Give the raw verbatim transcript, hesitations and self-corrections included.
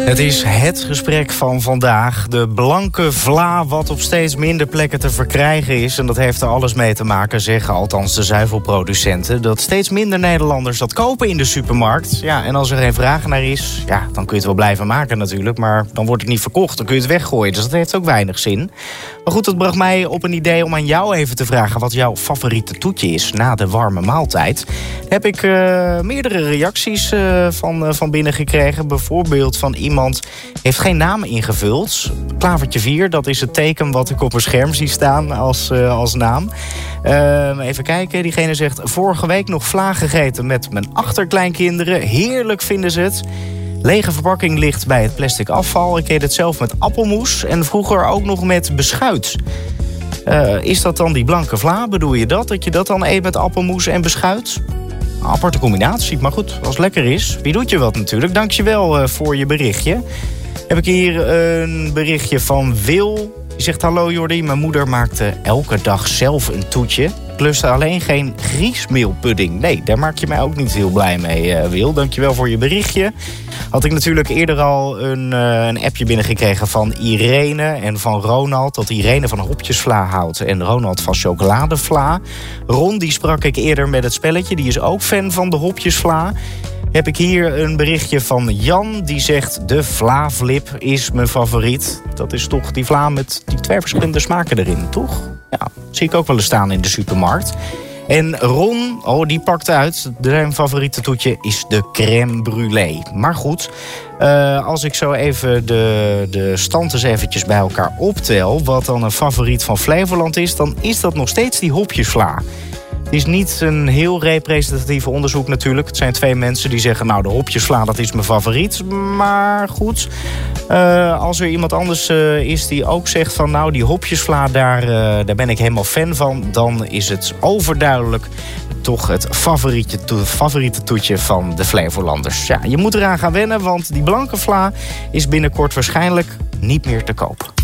Het is het gesprek van vandaag. De blanke vla wat op steeds minder plekken te verkrijgen is. En dat heeft er alles mee te maken, zeggen althans de zuivelproducenten. Dat steeds minder Nederlanders dat kopen in de supermarkt. Ja, en als er geen vraag naar is, ja, dan kun je het wel blijven maken natuurlijk. Maar dan wordt het niet verkocht, dan kun je het weggooien. Dus dat heeft ook weinig zin. Maar goed, dat bracht mij op een idee om aan jou even te vragen wat jouw favoriete toetje is na de warme maaltijd. Daar heb ik uh, meerdere reacties uh, van, uh, van binnen gekregen. Bijvoorbeeld van iemand heeft geen naam ingevuld. Klavertje vier, dat is het teken wat ik op mijn scherm zie staan als, uh, als naam. Uh, even kijken, diegene zegt: vorige week nog vla gegeten met mijn achterkleinkinderen. Heerlijk vinden ze het. Lege verpakking ligt bij het plastic afval. Ik eet het zelf met appelmoes en vroeger ook nog met beschuit. Uh, is dat dan die blanke vla? Bedoel je dat? Dat je dat dan eet met appelmoes en beschuit? Een aparte combinatie, maar goed, als het lekker is. Wie doet je wat natuurlijk? Dankjewel uh, voor je berichtje. Heb ik hier een berichtje van Wil. Die zegt: hallo Jordi, mijn moeder maakte elke dag zelf een toetje. Plus alleen geen griesmeelpudding. Nee, daar maak je mij ook niet heel blij mee, uh, Wil. Dankjewel voor je berichtje. Had ik natuurlijk eerder al een, uh, een appje binnengekregen van Irene en van Ronald. Dat Irene van hopjesvla houdt en Ronald van chocoladevla. Ron, die sprak ik eerder met het spelletje. Die is ook fan van de hopjesvla. Heb ik hier een berichtje van Jan. Die zegt: de Vlaaflip is mijn favoriet. Dat is toch die vla met die twee verschillende smaken erin, toch? Ja, zie ik ook wel eens staan in de supermarkt. En Ron, oh, die pakt uit. Zijn favoriete toetje is de crème brûlée. Maar goed, uh, als ik zo even de, de stand eens eventjes bij elkaar optel, wat dan een favoriet van Flevoland is, dan is dat nog steeds die hopjesvla. Het is niet een heel representatief onderzoek natuurlijk. Het zijn twee mensen die zeggen: nou, de hopjesvla, dat is mijn favoriet. Maar goed, uh, als er iemand anders uh, is die ook zegt van: nou, die hopjesvla, daar, uh, daar ben ik helemaal fan van, dan is het overduidelijk toch het favoriete, to- favoriete toetje van de Flevolanders. Ja, je moet eraan gaan wennen, want die blanke vla is binnenkort waarschijnlijk niet meer te koop.